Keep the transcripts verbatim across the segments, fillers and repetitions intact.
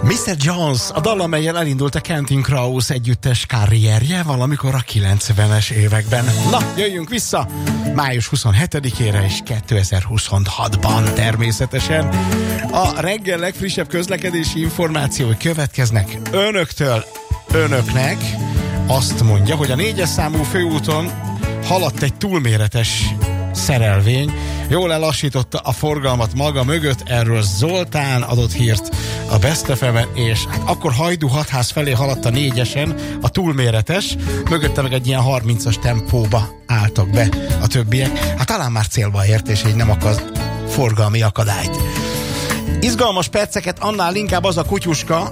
miszter Jones, a dal, amelyen elindult a Counting Crows együttes karrierje valamikor a kilencvenes években. Na, jöjjünk vissza május huszonhetedikére és kétezer-huszonhatban természetesen. A reggel legfrissebb közlekedési információi következnek önöktől, önöknek. Azt mondja, hogy a négyes számú főúton haladt egy túlméretes szerelvény, jól elassította a forgalmat maga mögött, erről Zoltán adott hírt a Best ef em-en, és hát akkor Hajdú hatház felé haladt a négyesen, a túlméretes, mögötte meg egy ilyen harmincas tempóba álltak be a többiek. Hát talán már célba ért, és így nem akar forgalmi akadályt. Izgalmas perceket annál inkább az a kutyuska,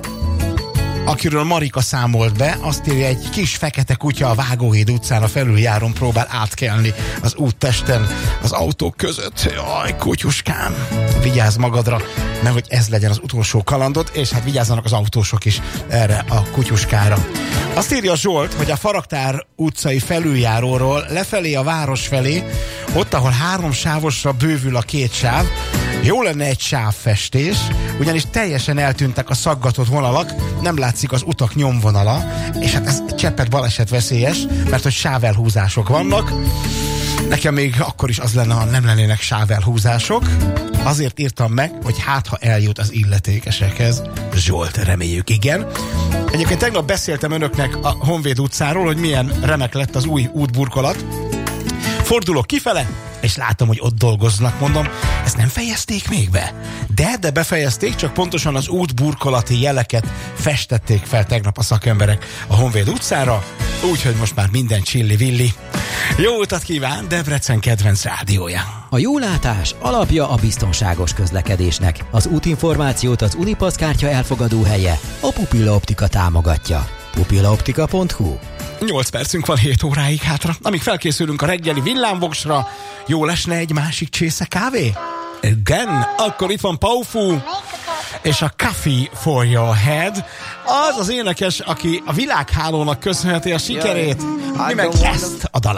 akiről Marika számolt be, azt írja, egy kis fekete kutya a Vágóhíd utcán a felüljáron próbál átkelni az úttesten az autók között. Jaj, kutyuskám, vigyázz magadra, nehogy ez legyen az utolsó kalandod, és hát vigyázzanak az autósok is erre a kutyuskára. Azt írja Zsolt, hogy a Faraktár utcai felüljáróról lefelé a város felé, ott, ahol három sávosra bővül a két sáv, jó lenne egy sávfestés, ugyanis teljesen eltűntek a szaggatott vonalak, nem látszik az utak nyomvonala, és hát ez cseppet baleset veszélyes, mert hogy sávelhúzások vannak. Nekem még akkor is az lenne, ha nem lennének sávelhúzások. Azért írtam meg, hogy hát ha eljut az illetékesekhez. Zsolt, reméljük igen. Egyébként tegnap beszéltem önöknek a Honvéd utcáról, hogy milyen remek lett az új útburkolat. Fordulok kifele, és látom, hogy ott dolgoznak, mondom, ezt nem fejezték még be? De, de befejezték, csak pontosan az útburkolati jeleket festették fel tegnap a szakemberek a Honvéd utcára, úgyhogy most már minden csilli-villi. Jó utat kíván, Debrecen kedvenc rádiója. A jólátás alapja a biztonságos közlekedésnek. Az útinformációt az Unipass kártya elfogadó helye, a Pupilla Optika támogatja. pupillaoptika pont hu. nyolc percünk van hét óráig hátra. Amíg felkészülünk a reggeli villámvoksra, jó lesne egy másik csésze kávé? Igen, akkor itt van Paufu és a Coffee for your head. Az az énekes, aki a világhálónak köszönheti a sikerét. Mi meg ezt a dalát.